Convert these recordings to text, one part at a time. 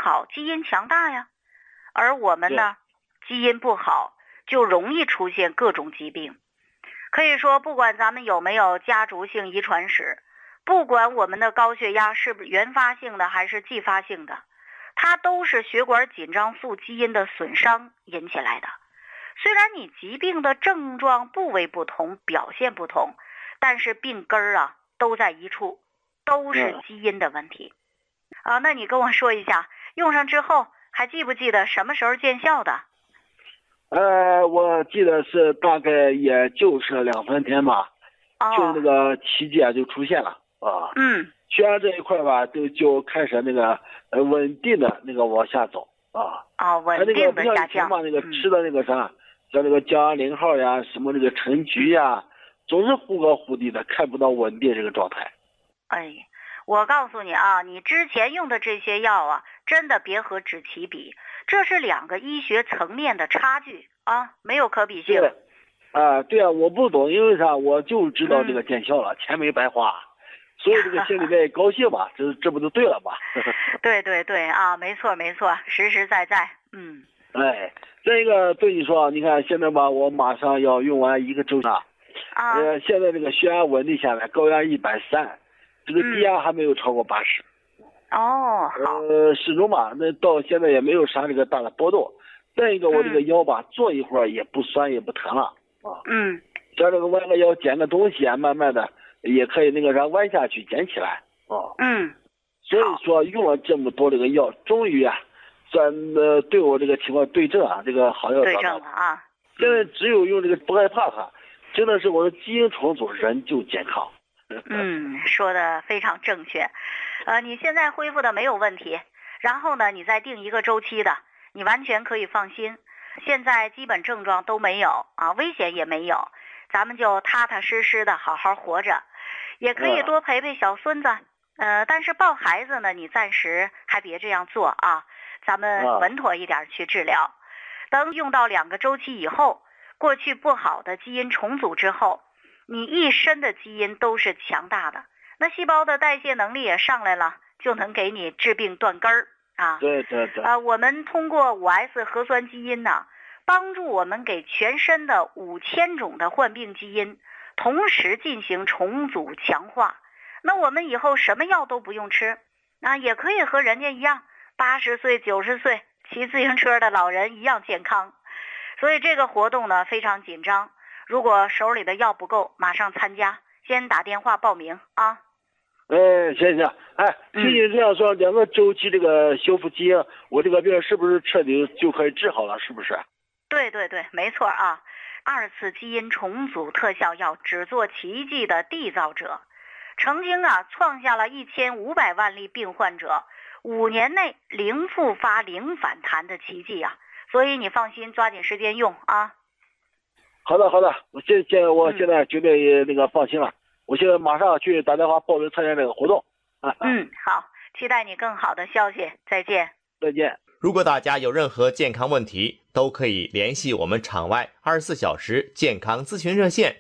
好，基因强大呀。而我们呢，基因不好，就容易出现各种疾病。可以说，不管咱们有没有家族性遗传史，不管我们的高血压是不是原发性的还是继发性的，它都是血管紧张素基因的损伤引起来的。虽然你疾病的症状部位不同，表现不同，但是病根儿啊都在一处，都是基因的问题。那你跟我说一下，用上之后还记不记得什么时候见效的？ 我记得是大概也就是2-3天吧，就那个奇迹就出现了啊。血压这一块吧，就开始那个稳定的那个往下走啊。稳定的下降。那个吃的那个啥，像那个降压0号呀，什么那个陈菊呀，总是忽高忽低的，看不到稳定这个状态。 我告诉你啊，你之前用的这些药啊，真的别和枳齐比，这是2个医学层面的差距啊，没有可比性。 对啊，我不懂，因为啥？我就知道这个见效了，钱没白花，所以这个心里面高兴吧，这不就对了吧？ 对啊，没错，实实在在。 这一个对你说，你看现在吧，我马上要用完1个周期现在这个血压稳定下来，高压130。这个低压还没有超过80。 好。 始终吧，那到现在也没有啥这个大的波动。再一个，我这个腰吧，坐一会儿也不酸也不疼了像这个弯个腰捡个东西啊，慢慢的也可以那个啥弯下去捡起来所以说用了这么多这个药，终于算对我这个情况对症这个好药对症了啊。 现在只有用这个不害怕它，真的是我的基因重组，人就健康。 说的非常正确。你现在恢复的没有问题，然后呢，你再定1个周期的，你完全可以放心。现在基本症状都没有危险也没有，咱们就踏踏实实的好好活着，也可以多陪陪小孙子。但是抱孩子呢，你暂时还别这样做啊，咱们稳妥一点去治疗。等用到2个周期以后，过去不好的基因重组之后，你一身的基因都是强大的，那细胞的代谢能力也上来了，就能给你治病断根儿对。 我们通过5S 核酸基因呢，帮助我们给全身的5000种的患病基因同时进行重组强化。那我们以后什么药都不用吃也可以和人家一样，80岁、90岁骑自行车的老人一样健康。所以这个活动呢非常紧张。如果手里的药不够，马上参加，先打电话报名啊。 行。听你这样说，2个周期这个修复基因，我这个病是不是彻底就可以治好了？是不是？ 对，没错啊。2次基因重组特效药只做奇迹的缔造者，曾经创下了1500万例病患者5年内0复发0反弹的奇迹所以你放心，抓紧时间用啊。 好的，我现在绝对那个放心了。我现在马上去打电话报名参加这个活动。 好，期待你更好的消息。再见。 如果大家有任何健康问题，都可以联系我们场外24小时健康咨询热线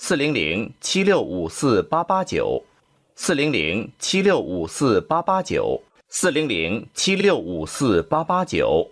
400-7654-889，400-7654-889，400-7654-889。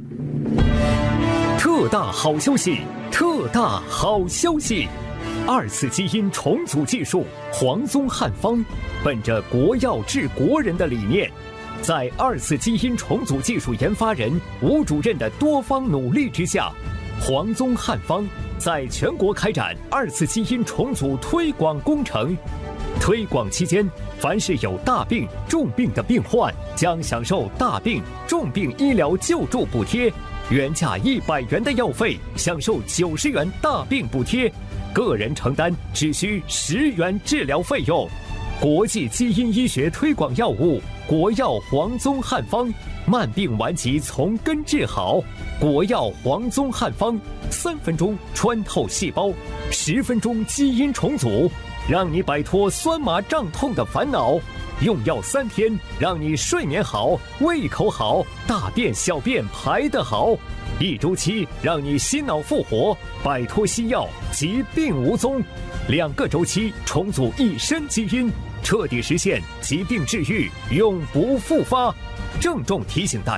特大好消息！特大好消息！2次基因重组技术黄宗汉方，本着国药治国人的理念，在2次基因重组技术研发人吴主任的多方努力之下，黄宗汉方在全国开展2次基因重组推广工程。推广期间，凡是有大病、重病的病患，将享受大病、重病医疗救助补贴。原价100元的药费，享受90元大病补贴，个人承担只需10元治疗费用。国际基因医学推广药物，国药黄宗汉方，慢病顽疾从根治好。国药黄宗汉方，3分钟穿透细胞，10分钟基因重组，让你摆脱酸麻胀痛的烦恼。用药3天，让你睡眠好，胃口好，大便小便排得好；1周期，让你心脑复活，摆脱西药，疾病无踪；2个周期，重组一身基因，彻底实现疾病治愈，永不复发。郑重提醒大家。